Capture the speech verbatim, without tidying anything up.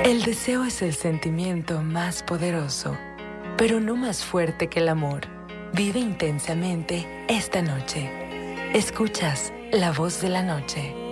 El deseo es el sentimiento más poderoso, pero no más fuerte que el amor. Vive intensamente esta noche. Escuchas La Voz de la Noche.